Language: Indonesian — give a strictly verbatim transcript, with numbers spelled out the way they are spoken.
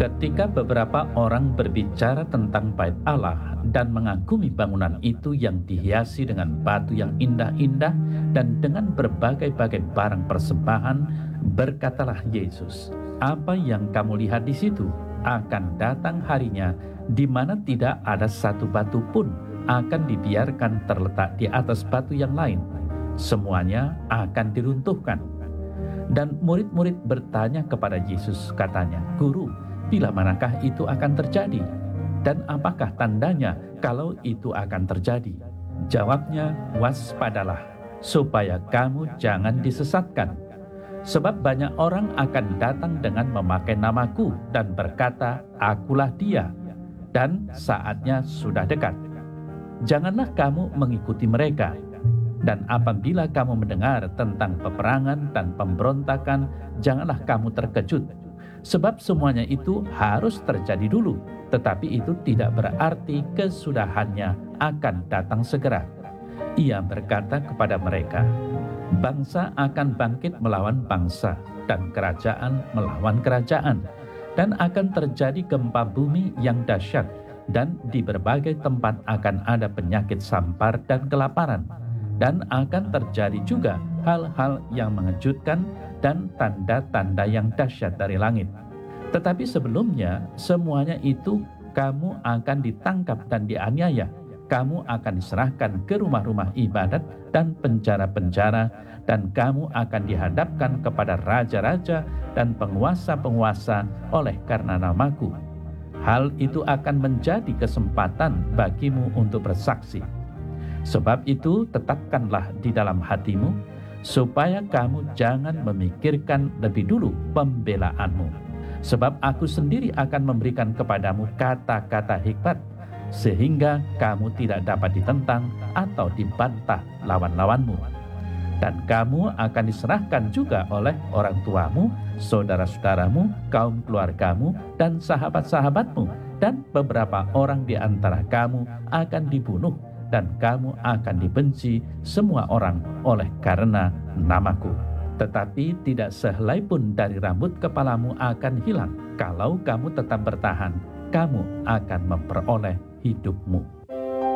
Ketika beberapa orang berbicara tentang bait Allah dan mengagumi bangunan itu yang dihiasi dengan batu yang indah-indah dan dengan berbagai-bagai barang persembahan, berkatalah Yesus, "Apa yang kamu lihat di situ? Akan datang harinya di mana tidak ada satu batu pun akan dibiarkan terletak di atas batu yang lain. Semuanya akan diruntuhkan." Dan murid-murid bertanya kepada Yesus, katanya, "Guru, bila manakah itu akan terjadi? Dan apakah tandanya kalau itu akan terjadi?" Jawabnya, "Waspadalah, supaya kamu jangan disesatkan. Sebab banyak orang akan datang dengan memakai namaku dan berkata, 'Akulah dia,' dan saatnya sudah dekat. Janganlah kamu mengikuti mereka. Dan apabila kamu mendengar tentang peperangan dan pemberontakan, janganlah kamu terkejut. Sebab semuanya itu harus terjadi dulu, tetapi itu tidak berarti kesudahannya akan datang segera." Ia berkata kepada mereka, "Bangsa akan bangkit melawan bangsa, dan kerajaan melawan kerajaan, dan akan terjadi gempa bumi yang dahsyat, dan di berbagai tempat akan ada penyakit sampar dan kelaparan. Dan akan terjadi juga hal-hal yang mengejutkan dan tanda-tanda yang dahsyat dari langit. Tetapi sebelumnya semuanya itu kamu akan ditangkap dan dianiaya. Kamu akan diserahkan ke rumah-rumah ibadat dan penjara-penjara, dan kamu akan dihadapkan kepada raja-raja dan penguasa-penguasa oleh karena namaku. Hal itu akan menjadi kesempatan bagimu untuk bersaksi. Sebab itu tetapkanlah di dalam hatimu, supaya kamu jangan memikirkan lebih dulu pembelaanmu. Sebab aku sendiri akan memberikan kepadamu kata-kata hikmat, sehingga kamu tidak dapat ditentang atau dibantah lawan-lawanmu. Dan kamu akan diserahkan juga oleh orang tuamu, saudara-saudaramu, kaum keluargamu, dan sahabat-sahabatmu, dan beberapa orang di antara kamu akan dibunuh, dan kamu akan dibenci semua orang oleh karena namaku. Tetapi tidak sehelai pun dari rambut kepalamu akan hilang. Kalau kamu tetap bertahan, kamu akan memperoleh hidupmu."